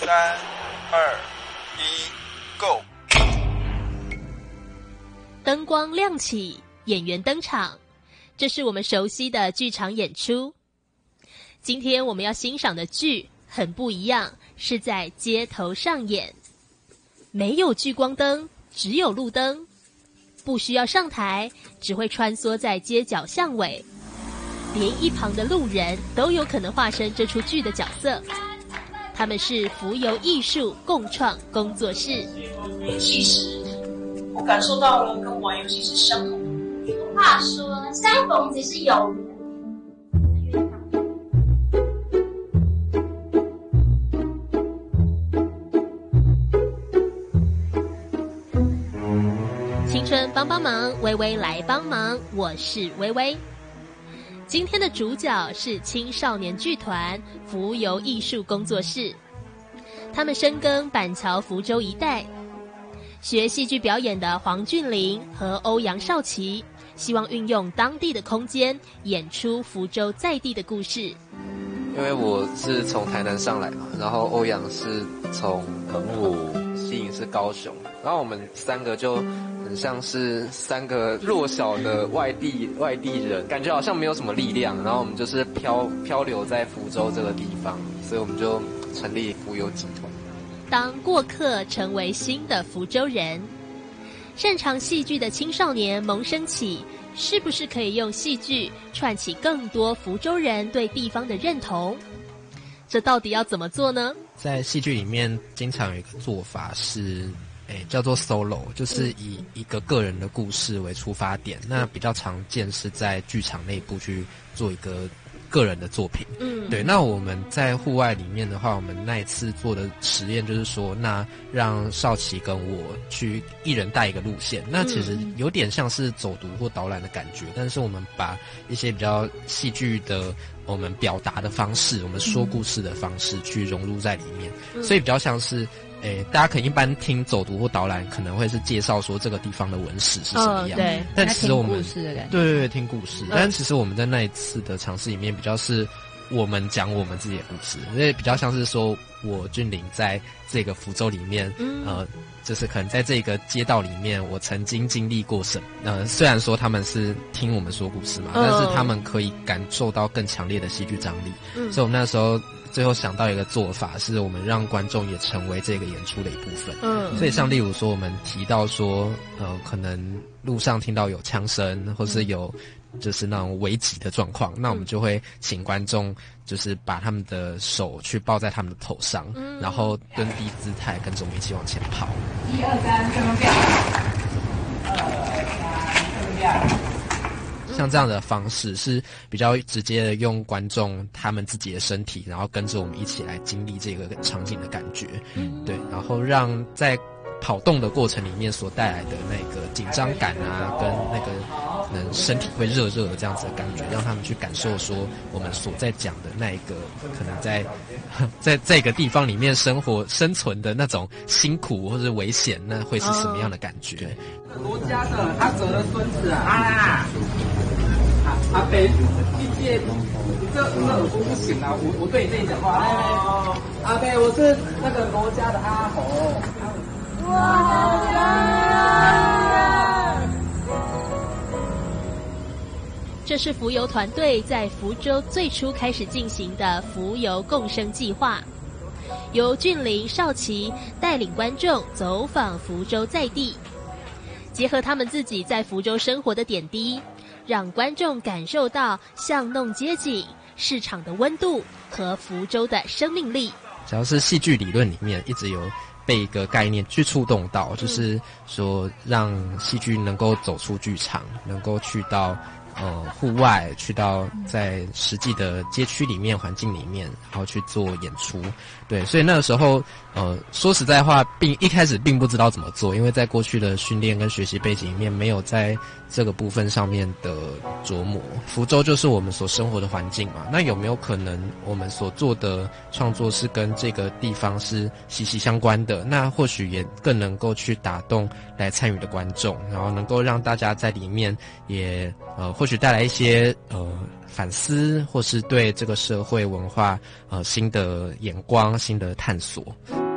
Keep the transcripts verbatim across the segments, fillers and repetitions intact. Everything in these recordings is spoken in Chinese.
三、二、一 ，Go！ 灯光亮起，演员登场，这是我们熟悉的剧场演出。今天我们要欣赏的剧很不一样，是在街头上演，没有聚光灯，只有路灯，不需要上台，只会穿梭在街角巷尾，连一旁的路人都有可能化身这出剧的角色。他们是浮游艺术共创工作室。 其实我感受到了跟玩游戏是相同的。 话说相逢即是有缘。 青春帮帮忙，微微来帮忙，我是微微。今天的主角是青少年剧团浮游艺术工作室，他们深耕板桥福州一带，学戏剧表演的黄俊霖和欧阳少奇希望运用当地的空间演出福州在地的故事。 因为我是从台南上来嘛，然后欧阳是从澎湖，西颖是高雄，然后我们三个就很像是三个弱小的外地外地人，感觉好像没有什么力量，然后我们就是漂漂流在福州这个地方，所以我们就成立浮游集团。 当过客成为新的福州人，擅长戏剧的青少年萌生起，是不是可以用戏剧串起更多福州人对地方的认同？这到底要怎么做呢？ 在戏剧里面经常有一个做法是诶叫做 solo， 就是以一个个人的故事为出发点，那比较常见是在剧场内部去做一个个人的作品。嗯，对。那我们在户外里面的话，我们那一次做的实验就是说，那让少奇跟我去一人带一个路线，那其实有点像是走读或导览的感觉，但是我们把一些比较戏剧的我们表达的方式，我们说故事的方式去融入在里面，所以比较像是诶，大家可能一般听走读或导览，可能会是介绍说这个地方的文史是什么样。 哦、对， 但其实我们听故事的感觉， 对对对，听故事。嗯、但其实我们在那一次的尝试里面，比较是我们讲我们自己的故事，因为比较像是说我俊霖在这个福州里面，嗯、呃，就是可能在这个街道里面，我曾经经历过什么。呃，虽然说他们是听我们说故事嘛，嗯、但是他们可以感受到更强烈的戏剧张力。嗯，所以我们那时候最后想到一个做法，是我们让观众也成为这个演出的一部分。嗯，所以像例如说，我们提到说，呃，可能路上听到有枪声，或是有就是那种危急的状况，那我们就会请观众就是把他们的手去抱在他们的头上，嗯、然后蹲低姿态跟着我们一起往前跑。 一二三，这么表。二三，这么表。 像这样的方式是比较直接的用观众他们自己的身体，然后跟着我们一起来经历这个场景的感觉，嗯，对，然后让在跑动的过程里面所带来的那个紧张感啊，跟那个可能身体会热热的这样子的感觉，让他们去感受说我们所在讲的那一个可能在在这个地方里面生活生存的那种辛苦或者危险，那会是什么样的感觉？ 罗家的阿哲的孙子啊，啊阿北，你这你这这耳朵不行啊！我我对你这里讲话，哦，阿北，我是那个罗家的阿猴。 这是浮游团队在福州最初开始进行的浮游共生计划，由俊霖、少奇带领观众走访福州在地，结合他们自己在福州生活的点滴，让观众感受到巷弄街景、市场的温度和福州的生命力。 只要是戏剧理论里面一直有被一个概念去触动到，就是说让戏剧能够走出剧场，能够去到呃户外，去到在实际的街区里面环境里面，然后去做演出。对，所以那个时候呃说实在话，并一开始并不知道怎么做，因为在过去的训练跟学习背景里面没有在这个部分上面的琢磨。福州就是我们所生活的环境嘛，那有没有可能我们所做的创作是跟这个地方是息息相关的？那或许也更能够去打动来参与的观众，然后能够让大家在里面也呃会或许带来一些呃反思，或是对这个社会文化呃新的眼光、新的探索。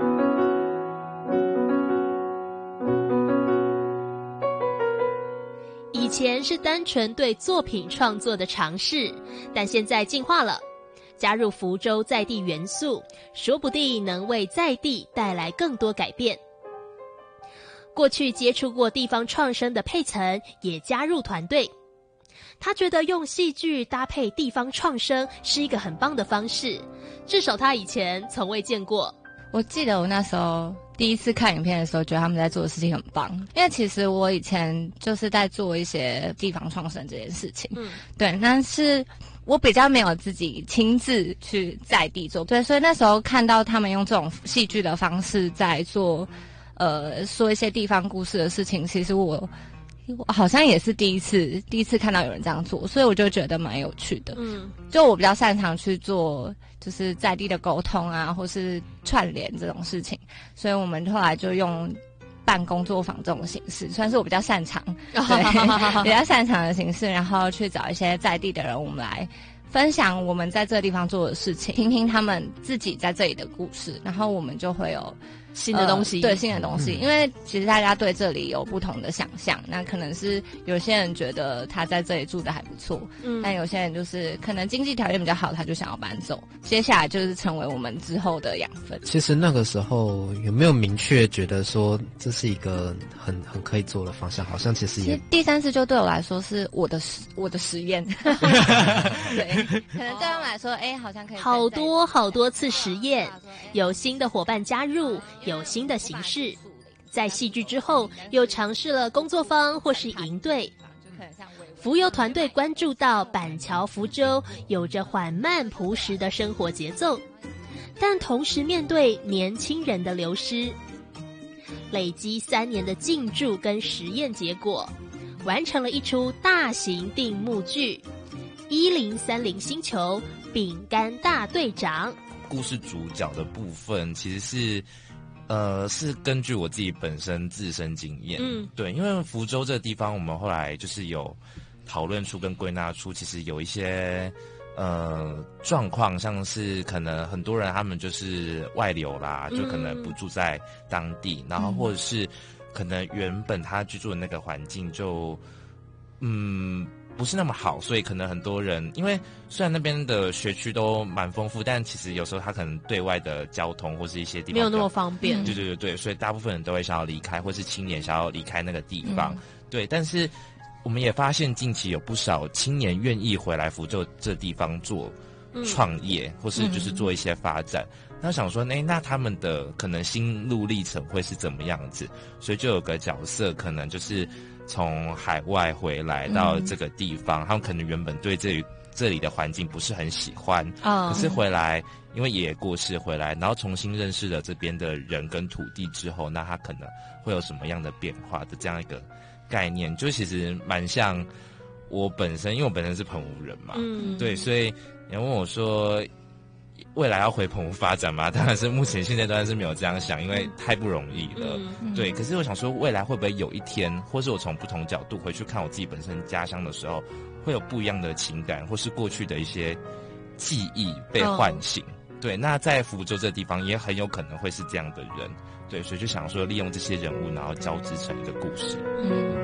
以前是单纯对作品创作的尝试，但现在进化了，加入福州在地元素，说不定能为在地带来更多改变。过去接触过地方创生的佩岑也加入团队，他觉得用戏剧搭配地方创生是一个很棒的方式，至少他以前从未见过。 我记得我那时候第一次看影片的时候，觉得他们在做的事情很棒，因为其实我以前就是在做一些地方创生这件事情，嗯，对，但是我比较没有自己亲自去在地做，对，所以那时候看到他们用这种戏剧的方式在做，呃，说一些地方故事的事情，其实我。我好像也是第一次，第一次看到有人这样做，所以我就觉得蛮有趣的。嗯，就我比较擅长去做，就是在地的沟通啊，或是串联这种事情，所以我们后来就用办工作坊这种形式，算是我比较擅长，对，比较擅长的形式，然后去找一些在地的人，我们来分享我们在这个地方做的事情，听听他们自己在这里的故事，然后我们就会有。 新的东西、 呃、对新的东西、嗯、因为其实大家对这里有不同的想象，那可能是有些人觉得他在这里住的还不错，嗯，但有些人就是可能经济条件比较好，他就想要搬走，接下来就是成为我们之后的养分。 其实那个时候有没有明确觉得说这是一个很很可以做的方向？好像其实也其实第三次就对我来说是我的实我的实验对，可能对他们来说哎、欸，好像可以好多好多次实验，有新的伙伴加入，有新的形式，在戏剧之后又尝试了工作坊或是营队。浮游团队关注到板桥福州有着缓慢朴实的生活节奏，但同时面对年轻人的流失，累积三年的进驻跟实验结果，完成了一出大型定目剧《一零三零星球饼干大队长》。 故事主角的部分其实是呃是根据我自己本身自身经验，嗯，对，因为福州这个地方我们后来就是有讨论出跟归纳出其实有一些呃状况，像是可能很多人他们就是外流啦，就可能不住在当地，嗯，然后或者是可能原本他居住的那个环境就嗯不是那么好，所以可能很多人，因为虽然那边的学区都蛮丰富，但其实有时候他可能对外的交通或是一些地方没有那么方便。 对对对对，所以大部分人都会想要离开，或是青年想要离开那个地方。嗯，对，但是我们也发现近期有不少青年愿意回来福州这地方做创业，嗯，或是就是做一些发展。嗯，那想说，哎，那他们的可能心路历程会是怎么样子？所以就有个角色，可能就是从海外回来到这个地方，嗯，他们可能原本对这里这里的环境不是很喜欢，哦，可是回来，因为爷爷过世回来，然后重新认识了这边的人跟土地之后，那他可能会有什么样的变化的这样一个概念，就其实蛮像我本身，因为我本身是澎湖人嘛，嗯，对，所以你问我说未来要回澎湖发展嘛？当然是目前现在当然是没有这样想，因为太不容易了。嗯，对，可是我想说，未来会不会有一天，或是我从不同角度回去看我自己本身家乡的时候，会有不一样的情感，或是过去的一些记忆被唤醒？哦，对，那在福州这地方也很有可能会是这样的人。对，所以就想说利用这些人物，然后交织成一个故事。嗯。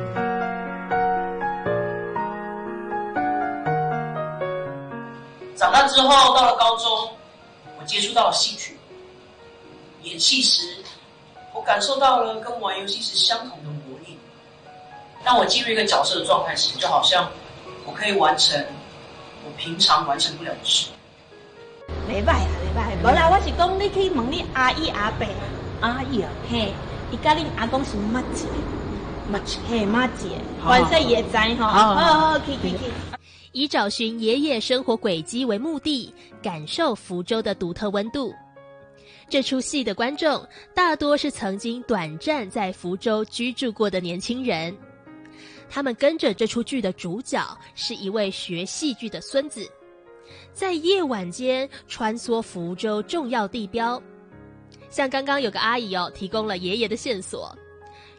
长大之后，到了高中，我接触到了戏曲。演戏时，我感受到了跟玩游戏时相同的魔力。当我进入一个角色的状态时，就好像我可以完成我平常完成不了的事。 袂歹啊，袂歹。无啦，我是讲你去问你阿姨阿伯。阿姨啊，嘿，伊甲恁阿公是马姐，马姐嘿马姐，反正也知吼。好好好，去去去。 以找寻爷爷生活轨迹为目的，感受福州的独特温度。这出戏的观众大多是曾经短暂在福州居住过的年轻人，他们跟着这出剧的主角是一位学戏剧的孙子，在夜晚间穿梭福州重要地标。像刚刚有个阿姨哦，提供了爷爷的线索。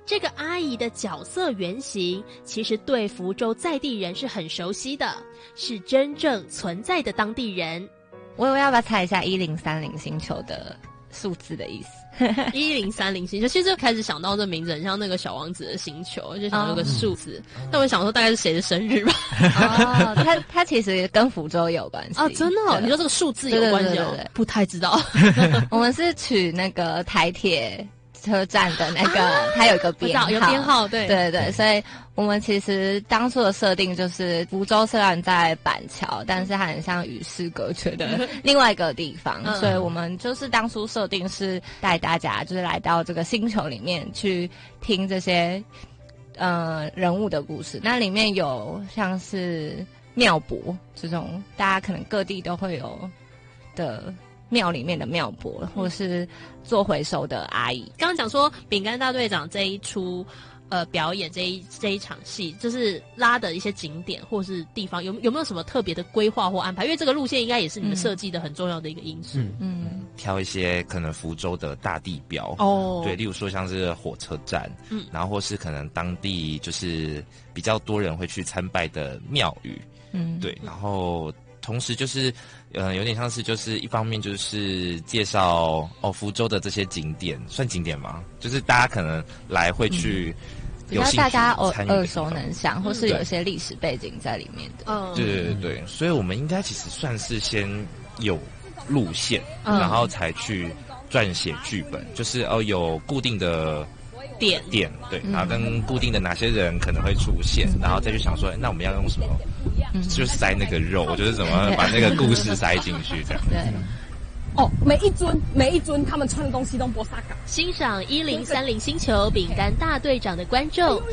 这个阿姨的角色原型，其实对福州在地人是很熟悉的，是真正存在的当地人。 我要不要猜一下一零三零星球的数字的意思？ 一零三零星球，其实就开始想到这名字很像那个小王子的星球，就想到个数字。嗯、但我想说大概是谁的生日吧？ 哦，它它其实跟福州有关系哦，真的、哦？你说这个数字有关系？ 对对对对， 不太知道。 我们是取那个台铁车站的那个，啊、它有一个编号， 有编号，对对对，所以我们其实当初的设定就是福州虽然在板桥，但是它很像与世隔绝的另外一个地方，嗯、所以我们就是当初设定是带大家就是来到这个星球里面去听这些呃人物的故事，那里面有像是庙伯这种大家可能各地都会有的。庙里面的庙伯，或是做回收的阿姨。 刚刚讲说饼干大队长这一出呃表演这一这一场戏，就是拉的一些景点或是地方，有有没有什么特别的规划或安排？因为这个路线应该也是你们设计的很重要的一个因素。 嗯嗯，挑一些可能福州的大地标哦， 对，例如说像是火车站，嗯，然后或是可能当地就是比较多人会去参拜的庙宇，嗯，对，然后。同时就是，呃，有点像是就是一方面就是介绍哦福州的这些景点，算景点吗？就是大家可能来会去有兴趣大家耳参与耳熟能详，或是有一些历史背景在里面的。 嗯， 对对对，所以我们应该其实算是先有路线， 嗯、 然后才去撰写剧本，就是哦有固定的。 点点对，然后跟固定的哪些人可能会出现，嗯、然后再去想说，那我们要用什么，嗯、就塞那个肉，就是怎么把那个故事塞进去，这样。 对。 哦，每一尊每一尊他们穿的东西都不傻嘎。 欣赏一零三零星球饼干大队长的观众。